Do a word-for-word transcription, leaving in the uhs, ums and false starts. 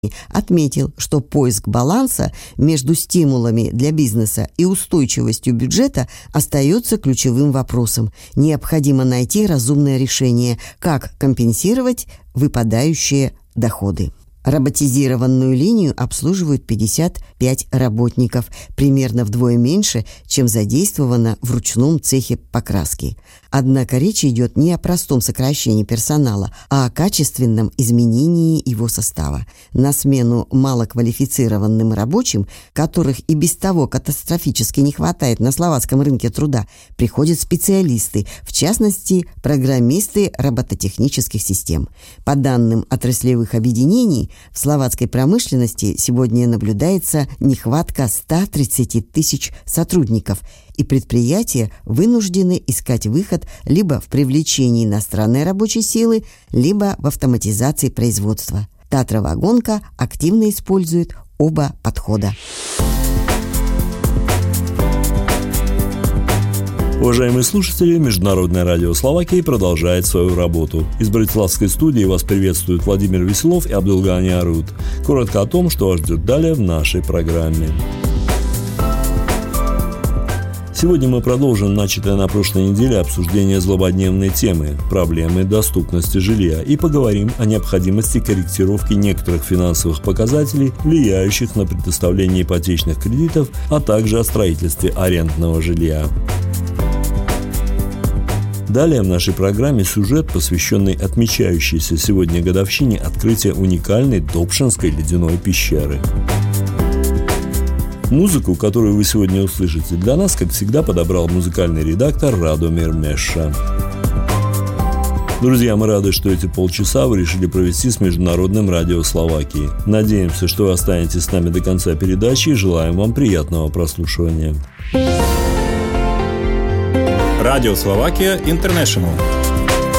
отметил, что поиск баланса между стимулами для бизнеса и устойчивостью бюджета остается ключевым вопросом. Необходимо найти разумное решение, как компенсировать выпадающие доходы. Роботизированную линию обслуживают пятьдесят пять работников, примерно вдвое меньше, чем задействовано в ручном цехе покраски. Однако речь идет не о простом сокращении персонала, а о качественном изменении его состава. На смену малоквалифицированным рабочим, которых и без того катастрофически не хватает на словацком рынке труда, приходят специалисты, в частности, программисты робототехнических систем. По данным отраслевых объединений, в словацкой промышленности сегодня наблюдается нехватка ста тридцати тысяч сотрудников, и предприятия вынуждены искать выход либо в привлечении иностранной рабочей силы, либо в автоматизации производства. Татра Вагонка активно использует оба подхода. Уважаемые слушатели, Международное радио Словакии продолжает свою работу. Из Братиславской студии вас приветствуют Владимир Веселов и Абдулгани Арут. Коротко о том, что вас ждет далее в нашей программе. Сегодня мы продолжим начатое на прошлой неделе обсуждение злободневной темы – проблемы доступности жилья, и поговорим о необходимости корректировки некоторых финансовых показателей, влияющих на предоставление ипотечных кредитов, а также о строительстве арендного жилья. Далее в нашей программе сюжет, посвященный отмечающейся сегодня годовщине открытия уникальной Добшинской ледяной пещеры. Музыку, которую вы сегодня услышите, для нас, как всегда, подобрал музыкальный редактор Радомир Меша. Друзья, мы рады, что эти полчаса вы решили провести с Международным радио Словакии. Надеемся, что вы останетесь с нами до конца передачи и желаем вам приятного прослушивания. Радио Словакия Интернешнл.